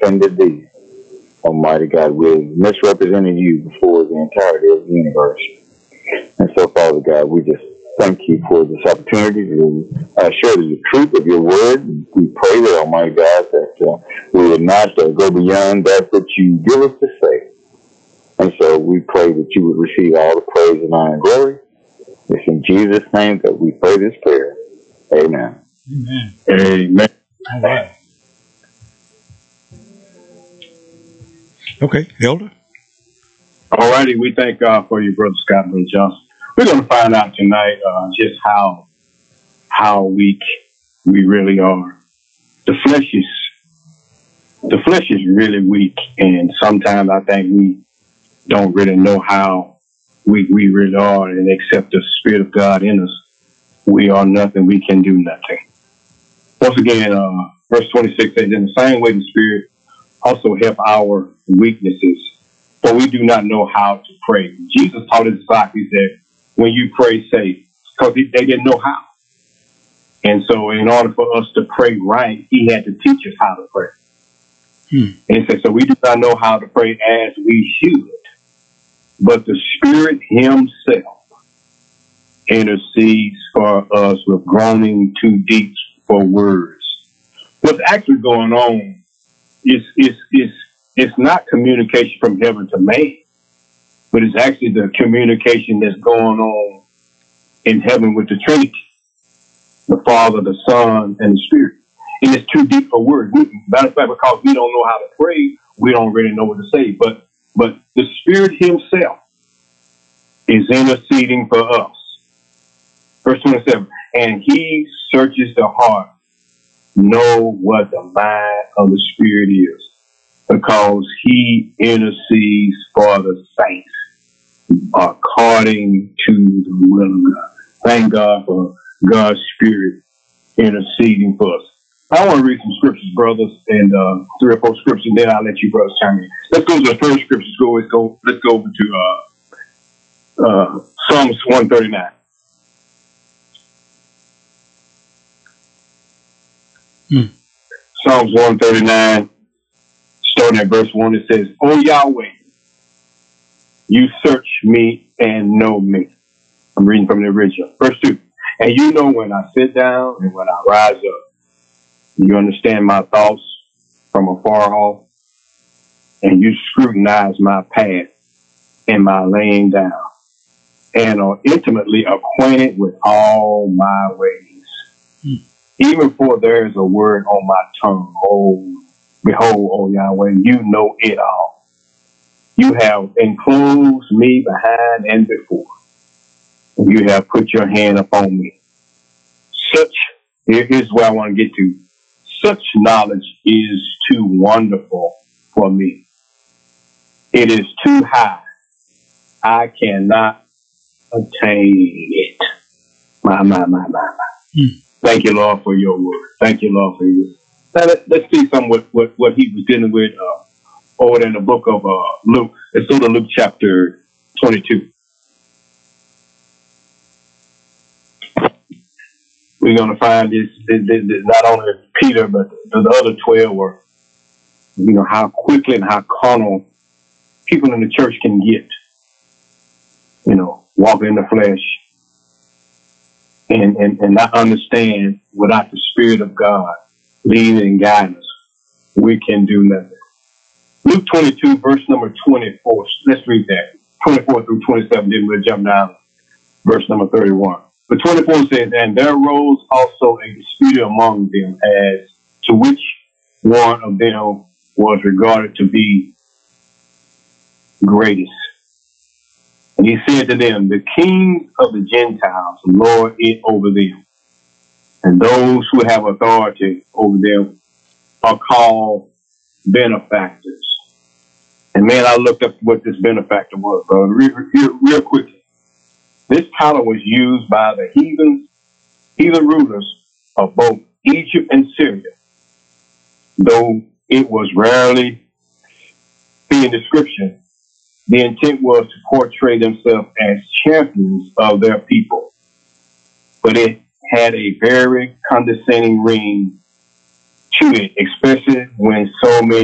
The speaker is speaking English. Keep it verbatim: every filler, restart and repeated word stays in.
offended thee. Almighty God, we misrepresented you before the entirety of the universe. And so, Father God, we just thank you for this opportunity to uh, share the truth of your word. We pray that, Almighty God, that uh, we would not uh, go beyond that which you give us to say. And so we pray that you would receive all the praise and honor and glory. It's in Jesus' name that we pray this prayer. Amen. Amen. Amen. All right. Okay, Elder. All righty, we thank God for you, Brother Scott and Johnson. We're going to find out tonight uh, just how how weak we really are. The flesh is the flesh is really weak, and sometimes I think we don't really know how weak we really are, and except the Spirit of God in us, we are nothing. We can do nothing. Once again, uh, verse twenty-six says, "In the same way, the Spirit also help our weaknesses, for we do not know how to pray." Jesus taught his disciples, he said, when you pray, say, because they didn't know how. And so in order for us to pray right, he had to teach us how to pray. Hmm. And he said, so we do not know how to pray as we should, but the Spirit himself intercedes for us with groaning too deep for words. What's actually going on is, is, is, it's not communication from heaven to man, but it's actually the communication that's going on in heaven with the Trinity, the Father, the Son, and the Spirit. And it's too deep for words. Matter of fact, because we don't know how to pray, we don't really know what to say. But but the Spirit himself is interceding for us. Verse twenty-seven, and he searches the heart, know what the mind of the Spirit is, because he intercedes for the saints according to the will of God. Thank God for God's Spirit interceding for us. I want to read some scriptures, brothers, and uh, three or four scriptures, and then I'll let you brothers chime in. Let's go to the first scripture. Let's go, let's go, let's go over to uh, uh, Psalms one thirty-nine. Hmm. Psalms one thirty-nine, starting at verse one, it says, "O Yahweh, you search me and know me." I'm reading from the original. Verse two, "And you know when I sit down and when I rise up. You understand my thoughts from afar off, and you scrutinize my path and my laying down, and are intimately acquainted with all my ways. Hmm. Even for there is a word on my tongue. Oh, behold, O Yahweh, you know it all. You have enclosed me behind and before. You have put your hand upon me." Such, here, here's where I want to get to. Such knowledge is too wonderful for me. It is too high. I cannot attain it. My, my, my, my, my. Hmm. Thank you, Lord, for your word. Thank you, Lord, for your word. Now, let, let's see some what, what, what he was dealing with uh, over in the book of uh, Luke. Let's go to Luke chapter twenty-two. We're going to find this, this, this, this, not only Peter, but the, the other twelve were, you know, how quickly and how carnal people in the church can get, you know, walking in the flesh and, and, and not understand without the Spirit of God leading and guiding us, we can do nothing. Luke twenty-two, verse number twenty-four. Let's read that. twenty-four through twenty-seven, then we'll jump down verse number thirty-one. But twenty-four says, "And there arose also a dispute among them as to which one of them was regarded to be greatest. And he said to them, the kings of the Gentiles lord it over them, and those who have authority over them are called benefactors." And man, I looked up what this benefactor was, brother, real, real, real quickly. This title was used by the heathen, heathen rulers of both Egypt and Syria, though it was rarely in description. The intent was to portray themselves as champions of their people, but it had a very condescending ring to it, especially when so many